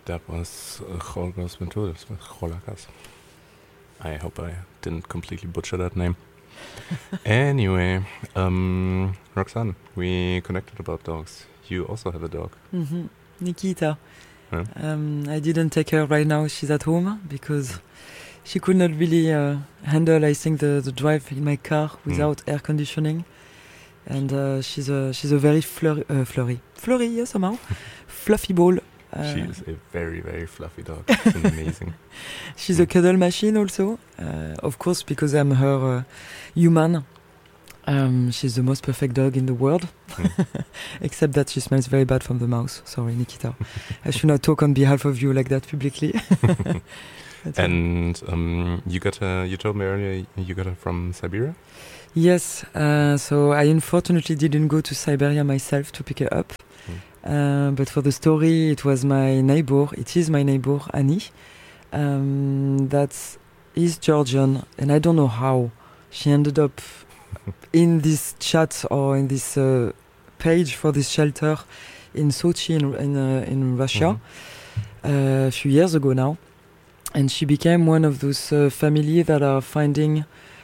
That was Jorgos Venturas with Jolakas. I hope I didn't completely butcher that name. Anyway, Roxanne, we connected about dogs. You also have a dog. Mm-hmm. Nikita. Yeah. I didn't take her right now. She's at home because she could not really handle, I think, the drive in my car without air conditioning. And she's a very flurry, yes, somehow, fluffy ball. She is a very, very fluffy dog. It's amazing. She's a cuddle machine also, of course, because I'm her human. She's the most perfect dog in the world, except that she smells very bad from the mouth. Sorry, Nikita. I should not talk on behalf of you like that publicly. And you told me earlier you got her from Siberia? Yes, so I unfortunately didn't go to Siberia myself to pick her up. But for the story, it is my neighbor, Annie, that is Georgian, and I don't know how she ended up in this chat or in this page for this shelter in Sochi in Russia a few years ago now. And she became one of those families that are finding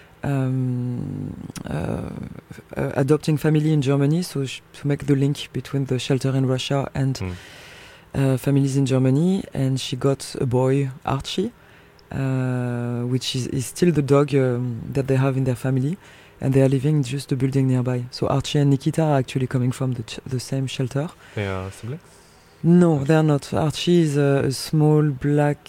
adopting family in Germany, so to make the link between the shelter in Russia and families in Germany. And she got a boy, Archie, which is still the dog that they have in their family, and they are living just a building nearby. So Archie and Nikita are actually coming from the same shelter. They are siblings? No, they are not. Archie is a small black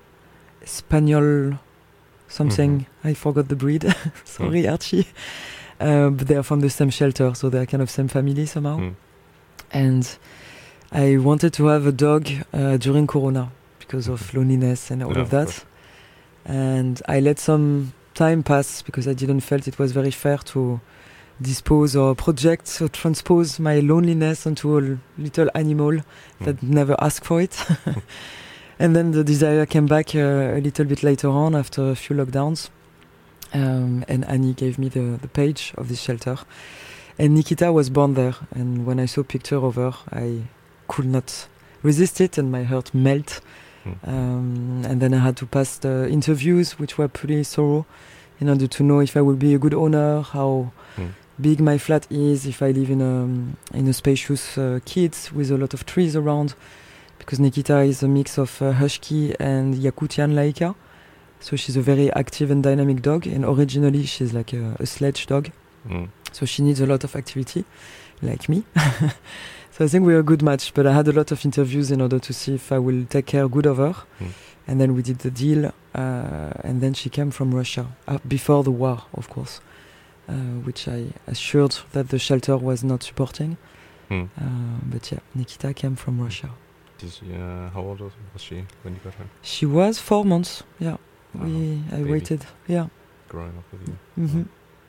Spaniel something. I forgot the breed. Sorry, Archie. But they are from the same shelter, so they are kind of same family somehow. And I wanted to have a dog during Corona because of loneliness and all of that. And I let some time pass because I didn't felt it was very fair to dispose or project or transpose my loneliness onto a little animal that never asked for it. And then the desire came back a little bit later on after a few lockdowns. And Annie gave me the page of this shelter. And Nikita was born there. And when I saw a picture of her, I could not resist it and my heart melted. And then I had to pass the interviews, which were pretty thorough, in order to know if I would be a good owner, how big my flat is, if I live in a spacious kids with a lot of trees around. Because Nikita is a mix of Husky and Yakutian Laika. So she's a very active and dynamic dog. And originally she's like a sledge dog. So she needs a lot of activity, like me. So I think we're a good match. But I had a lot of interviews in order to see if I will take care good of her. And then we did the deal. And then she came from Russia, before the war, of course. Which I assured that the shelter was not supporting. But yeah, Nikita came from Russia. How old was she when you got her? She was 4 months. Yeah, I waited. Yeah, growing up with you.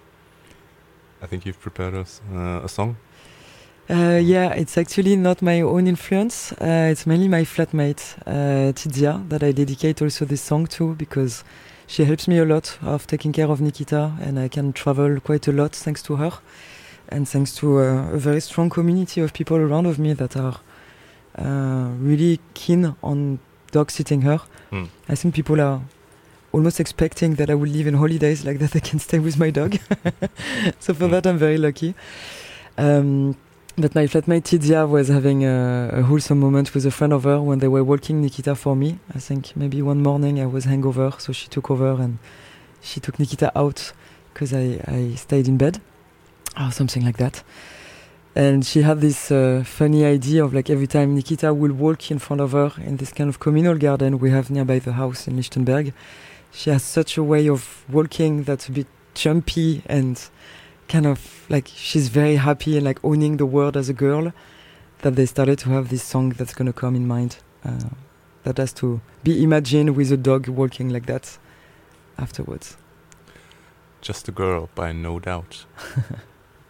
I think you've prepared us a song. Yeah, it's actually not my own influence. It's mainly my flatmate Tidia that I dedicate also this song to because she helps me a lot of taking care of Nikita, and I can travel quite a lot thanks to her, and thanks to a very strong community of people around of me that are really keen on dog sitting her. I think people are almost expecting that I will live in holidays like that I can stay with my dog. So for that I'm very lucky. But my flatmate Tidia was having a wholesome moment with a friend of her when they were walking Nikita for me. I think maybe one morning I was hangover, so she took over and she took Nikita out because I stayed in bed or something like that. And she had this funny idea of like every time Nikita will walk in front of her in this kind of communal garden we have nearby the house in Lichtenberg, she has such a way of walking that's a bit jumpy and kind of like she's very happy and like owning the world as a girl, that they started to have this song that's going to come in mind that has to be imagined with a dog walking like that afterwards. Just a Girl by No Doubt.